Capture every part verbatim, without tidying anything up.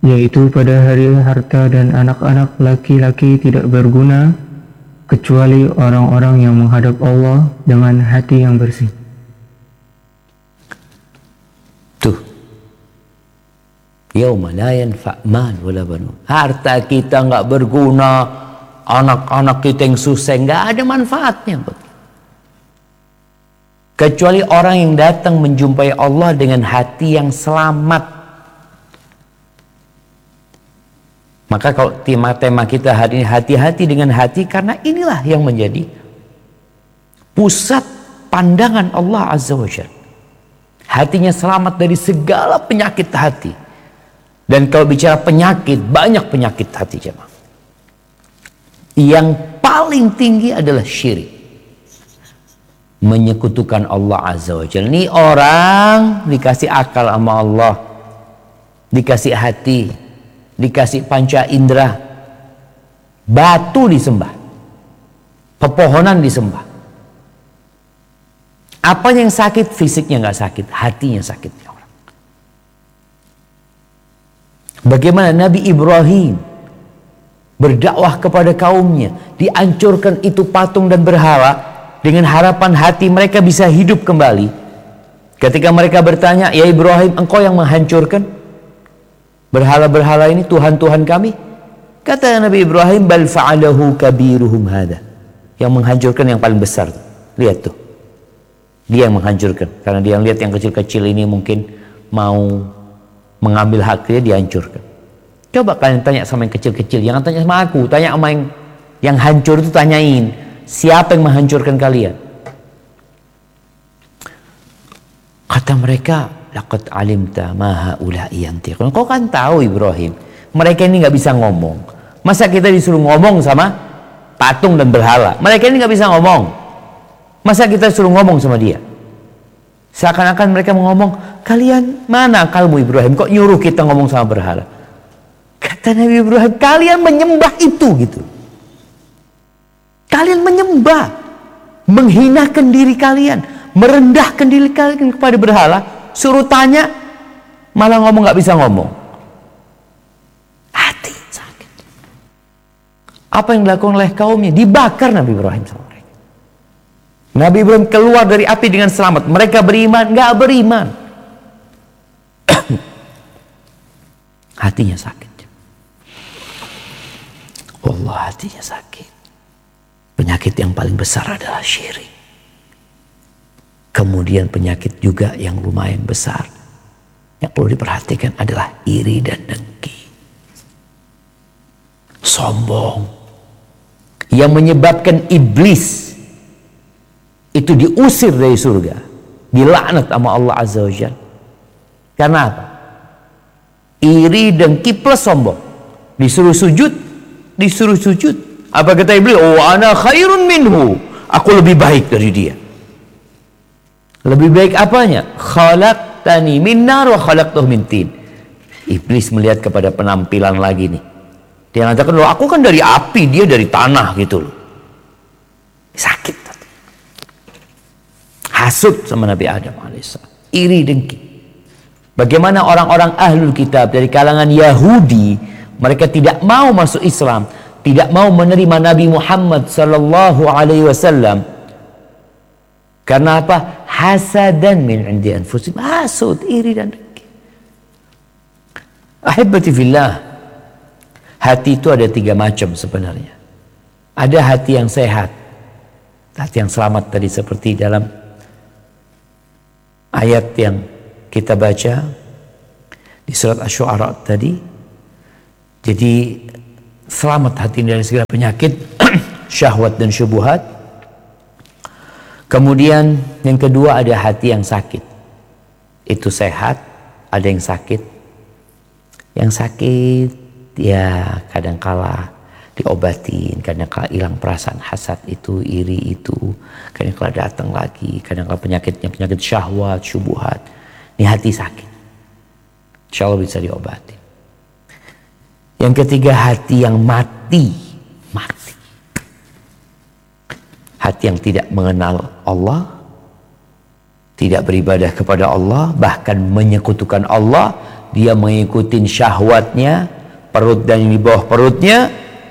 yaitu pada hari harta dan anak-anak laki-laki tidak berguna, kecuali orang-orang yang menghadap Allah dengan hati yang bersih. Tuh, yauma la yanfa' mal wala banun. Harta kita nggak berguna, anak-anak kita yang susah, nggak ada manfaatnya. Kecuali orang yang datang menjumpai Allah dengan hati yang selamat. Maka kalau tema-tema kita hari ini hati-hati dengan hati, karena inilah yang menjadi pusat pandangan Allah Azza wa Jalla. Hatinya selamat dari segala penyakit hati. Dan kalau bicara penyakit, banyak penyakit hati jemaah. Yang paling tinggi adalah syirik. Menyekutukan Allah Azza wa Jalla. Ini orang dikasih akal sama Allah, dikasih hati, dikasih panca indera, batu disembah, pepohonan disembah. Apa yang sakit? Fisiknya nggak sakit, hatinya sakit. Bagaimana Nabi Ibrahim berdakwah kepada kaumnya, dihancurkan itu patung dan berhala, dengan harapan hati mereka bisa hidup kembali. Ketika mereka bertanya, ya Ibrahim, engkau yang menghancurkan berhala-berhala ini, Tuhan-Tuhan kami? Kata Nabi Ibrahim, bal fa'alahu kabiruhum hada. Yang menghancurkan yang paling besar. Lihat tuh, dia yang menghancurkan. Karena dia yang lihat yang kecil-kecil ini mungkin mau mengambil haknya, dihancurkan. Coba kalian tanya sama yang kecil-kecil, jangan tanya sama aku, tanya sama yang yang hancur itu, tanyain siapa yang menghancurkan kalian. Kata mereka, laqad alimta ma haula'i yantiqun. Kau kan tahu Ibrahim, mereka ini nggak bisa ngomong. Masa kita disuruh ngomong sama patung dan berhala? Mereka ini nggak bisa ngomong. Masa kita suruh ngomong sama dia? Seakan-akan mereka mau ngomong, kalian mana akalmu Ibrahim? Kok nyuruh kita ngomong sama berhala? Kata Nabi Ibrahim, kalian menyembah itu gitu. Kalian menyembah, menghinakan diri kalian, merendahkan diri kalian kepada berhala. Suruh tanya, malah ngomong nggak bisa ngomong. Hati sakit. Apa yang dilakukan oleh kaumnya? Dibakar Nabi Ibrahim sama mereka. Nabi Ibrahim keluar dari api dengan selamat. Mereka beriman, nggak beriman. Hatinya sakit. Allah, hatinya sakit. Penyakit yang paling besar adalah syirik. Kemudian penyakit juga yang lumayan besar yang perlu diperhatikan adalah iri dan dengki. Sombong. Yang menyebabkan iblis itu diusir dari surga. Dilaknat sama Allah Azza wa Jalla. Karena apa? Iri, dengki plus sombong. Disuruh sujud, disuruh sujud. Apa kata iblis? Oh, ana khairun minhu. Aku lebih baik dari dia. Lebih baik apanya? Khalaqtani min nar wa khalaqtahu min tin. Iblis melihat kepada penampilan lagi nih. Dia mengatakan, loh aku kan dari api, dia dari tanah gitu loh. Sakit. Hasud sama Nabi Adam alaihissalam. Iri dengki. Bagaimana orang-orang ahlul kitab dari kalangan Yahudi, mereka tidak mau masuk Islam, tidak mau menerima Nabi Muhammad sallallahu alaihi wasallam. Karena apa? Hasadan min indi anfusihim. Hasud, iri dan dengki. Ahibati fillah. Hati itu ada tiga macam sebenarnya. Ada hati yang sehat, hati yang selamat tadi seperti dalam ayat yang kita baca di surat Asy-Syu'ara tadi. Jadi selamat hati dari segala penyakit, syahwat dan syubhat. Kemudian yang kedua ada hati yang sakit. Itu sehat, ada yang sakit. Yang sakit ya kadangkala diobatin, kadangkala hilang perasaan hasad itu, iri itu, kadangkala datang lagi, kadangkala penyakitnya penyakit syahwat, syubhat. Ini hati sakit. Insya Allah bisa diobatin. Yang ketiga hati yang mati, mati. Hati yang tidak mengenal Allah, tidak beribadah kepada Allah, bahkan menyekutukan Allah, dia mengikuti syahwatnya, perut dan yang di bawah perutnya,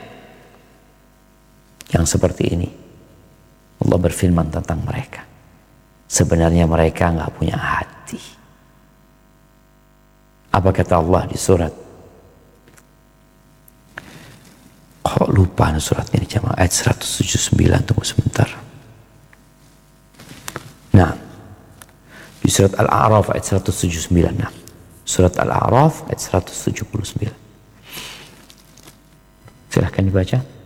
yang seperti ini Allah berfirman tentang mereka, sebenarnya mereka nggak punya hati. Apa kata Allah di surat, kok lupa surat ini jemaah, ayat seratus tujuh puluh sembilan, tunggu sebentar. Nah, di surat Al-A'raf ayat seratus tujuh puluh sembilan. Nah, surat Al-A'raf ayat seratus tujuh puluh sembilan. Silahkan dibaca.